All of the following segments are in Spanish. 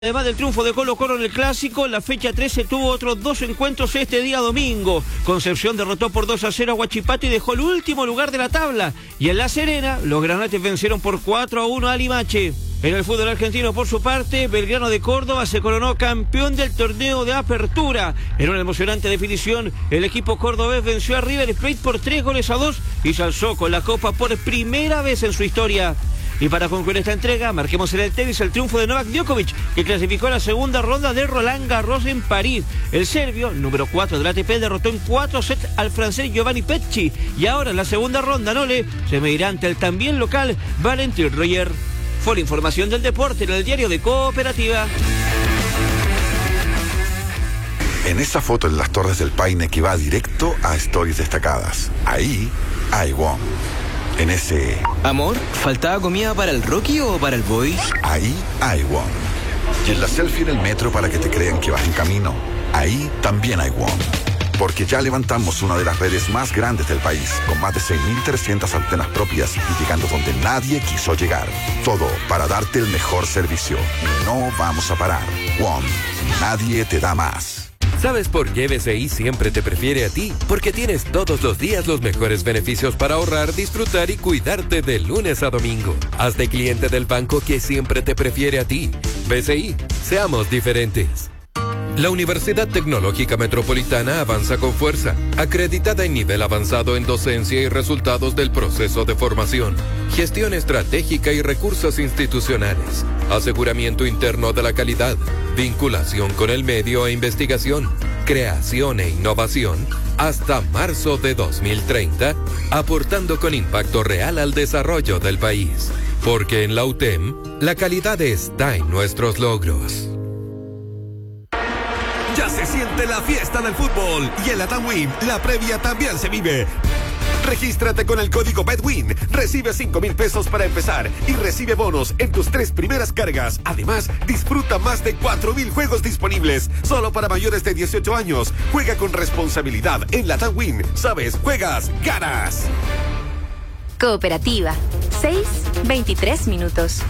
Además del triunfo de Colo-Colo en el Clásico, la fecha 13 tuvo otros dos encuentros este día domingo. Concepción derrotó por 2-0 a Huachipato y dejó el último lugar de la tabla. Y en La Serena, los granates vencieron por 4-1 a Limache. En el fútbol argentino, por su parte, Belgrano de Córdoba se coronó campeón del torneo de apertura. En una emocionante definición, el equipo cordobés venció a River Plate por 3-2 y se alzó con la copa por primera vez en su historia. Y para concluir esta entrega, marquemos en el tenis el triunfo de Novak Djokovic, que clasificó a la segunda ronda de Roland Garros en París. El serbio, número 4 del ATP, derrotó en 4 sets al francés Giovanni Pecci. Y ahora en la segunda ronda, Nole se medirá ante el también local Valentin Royer. Fue la información del deporte en el diario de Cooperativa. En esa foto en las Torres del Paine que va directo a Stories Destacadas. Ahí hay Wong. En ese... Amor, ¿faltaba comida para el Rocky o para el Boy? Ahí hay Wong. Y en la selfie en el metro para que te crean que vas en camino. Ahí también hay Wong. Porque ya levantamos una de las redes más grandes del país, con más de 6.300 antenas propias y llegando donde nadie quiso llegar. Todo para darte el mejor servicio. Y no vamos a parar. WOM. Nadie te da más. ¿Sabes por qué BCI siempre te prefiere a ti? Porque tienes todos los días los mejores beneficios para ahorrar, disfrutar y cuidarte de lunes a domingo. Hazte cliente del banco que siempre te prefiere a ti. BCI, seamos diferentes. La Universidad Tecnológica Metropolitana avanza con fuerza, acreditada en nivel avanzado en docencia y resultados del proceso de formación, gestión estratégica y recursos institucionales, aseguramiento interno de la calidad, vinculación con el medio e investigación, creación e innovación, hasta marzo de 2030, aportando con impacto real al desarrollo del país. Porque en la UTEM, la calidad está en nuestros logros. Ya se siente la fiesta del fútbol y en la TAMWIN la previa también se vive. Regístrate con el código BETWIN, recibe 5,000 pesos para empezar y recibe bonos en tus 3 primeras cargas. Además, disfruta más de 4,000 juegos disponibles, solo para mayores de 18 años. Juega con responsabilidad en la TAMWIN. Sabes, juegas, ganas. Cooperativa, 6:23 minutos.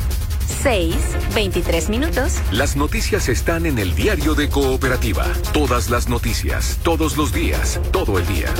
6:23 minutos. Las noticias están en el diario de Cooperativa. Todas las noticias, todos los días, todo el día.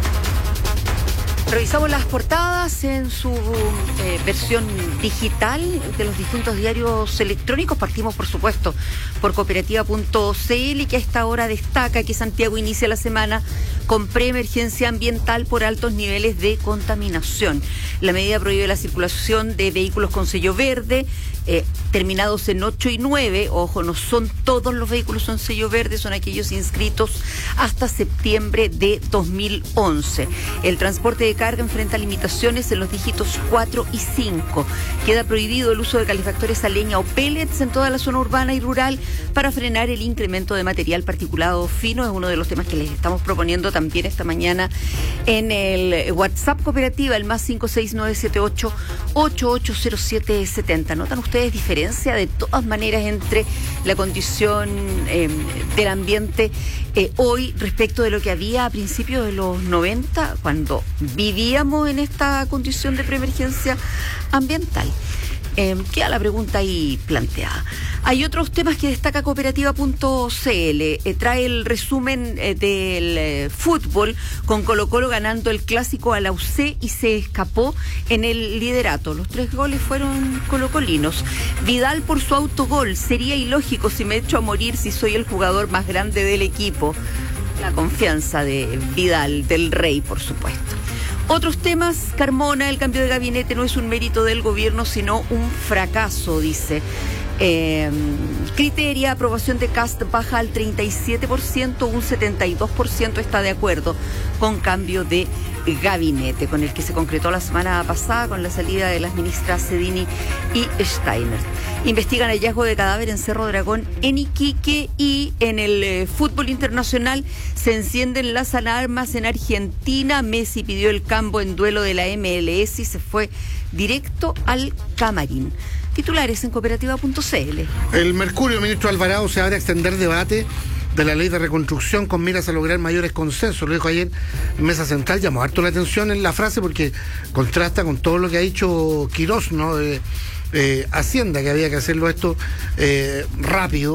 Revisamos las portadas en su versión digital de los distintos diarios electrónicos. Partimos, por supuesto, por cooperativa.cl, que a esta hora destaca que Santiago inicia la semana con preemergencia ambiental por altos niveles de contaminación. La medida prohíbe la circulación de vehículos con sello verde, terminados en 8 y 9. Ojo, no son todos los vehículos con sello verde, son aquellos inscritos hasta septiembre de 2011. El transporte de carga enfrenta limitaciones en los dígitos 4 y 5. Queda prohibido el uso de calefactores a leña o pellets en toda la zona urbana y rural para frenar el incremento de material particulado fino. Es uno de los temas que les estamos proponiendo también esta mañana en el WhatsApp Cooperativa, el más 56978 880770. ¿Notan ustedes diferencia de todas maneras entre la condición del ambiente hoy respecto de lo que había a principios de los 90, cuando vivíamos en esta condición de preemergencia ambiental? Queda la pregunta ahí planteada. Hay otros temas que destaca cooperativa.cl. Trae el resumen del fútbol, con Colo-Colo ganando el Clásico a la UC y se escapó en el liderato. Los 3 goles fueron colocolinos. Vidal por su autogol: sería ilógico si me echo a morir si soy el jugador más grande del equipo. La confianza de Vidal, del Rey, por supuesto. Otros temas: Carmona, el cambio de gabinete no es un mérito del gobierno, sino un fracaso, dice. Criteria, aprobación de Kast baja al 37%, un 72% está de acuerdo con cambio de gabinete, con el que se concretó la semana pasada con la salida de las ministras Sedini y Steiner. Investigan hallazgo de cadáver en Cerro Dragón, en Iquique. Y en el fútbol internacional se encienden las alarmas en Argentina. Messi pidió el cambio en duelo de la MLS y se fue directo al camarín. Titulares en cooperativa.cl. El Mercurio, ministro Alvarado, se abre a extender debate de la ley de reconstrucción con miras a lograr mayores consensos. Lo dijo ayer en Mesa Central. Llamó harto la atención en la frase porque contrasta con todo lo que ha dicho Quirós, ¿no? Hacienda que había que hacerlo esto rápido.